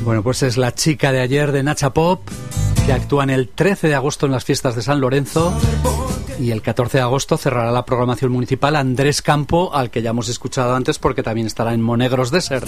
Bueno, pues es la chica de ayer de Nacha Pop, que actúa en el 13 de agosto en las fiestas de San Lorenzo, y el 14 de agosto cerrará la programación municipal Andrés Campo, al que ya hemos escuchado antes porque también estará en Monegros Desert.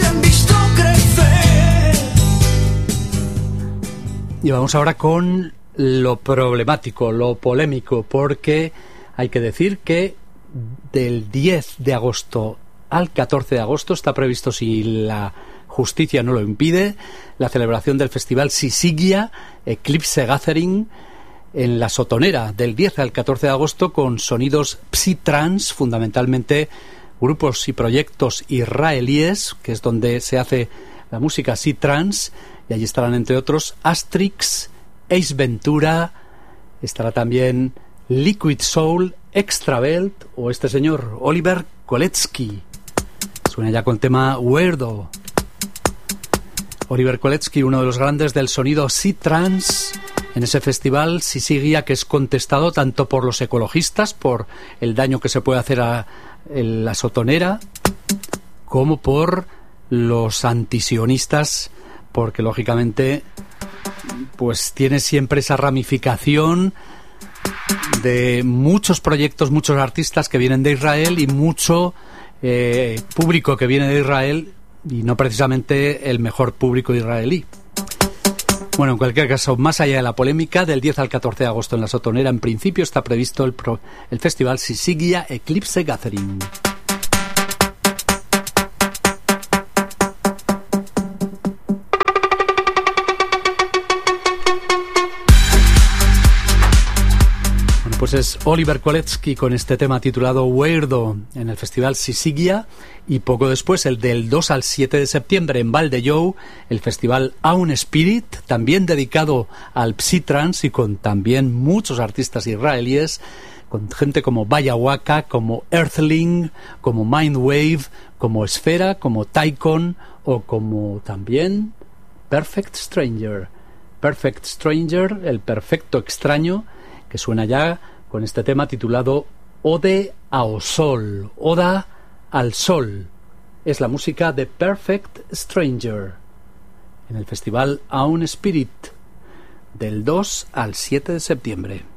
Y vamos ahora con lo problemático, lo polémico, porque hay que decir que del 10 de agosto al 14 de agosto está previsto, si la justicia no lo impide, la celebración del festival Sisigia Eclipse Gathering en La Sotonera, del 10 al 14 de agosto, con sonidos psytrance, fundamentalmente grupos y proyectos israelíes, que es donde se hace la música psytrance, y allí estarán entre otros Astrix, Ace Ventura, estará también Liquid Soul, Extravelt o este señor Oliver Koletsky. Suena ya con el tema Weirdo. Oliver Koletsky, uno de los grandes del sonido psytrance, en ese festival Sisigia, que es contestado tanto por los ecologistas, por el daño que se puede hacer a la Sotonera, como por los antisionistas, porque lógicamente pues tiene siempre esa ramificación de muchos proyectos, muchos artistas que vienen de Israel y mucho público que viene de Israel, y no precisamente el mejor público israelí. Bueno, en cualquier caso, más allá de la polémica, del 10 al 14 de agosto en La Sotonera, en principio está previsto el festival Sisigia Eclipse Gathering. Pues es Oliver Koletsky con este tema titulado Weirdo en el festival Sisigia, y poco después, el del 2 al 7 de septiembre en Valdejou, el festival Aun Spirit, también dedicado al psytrance y con también muchos artistas israelíes, con gente como Vaya Waka, como Earthling, como Mindwave, como Esfera, como Tycon o como también Perfect Stranger. Perfect Stranger, el perfecto extraño, que suena ya con este tema titulado Ode ao Sol, Oda al Sol. Es la música de Perfect Stranger en el festival Aun Spirit, del 2 al 7 de septiembre.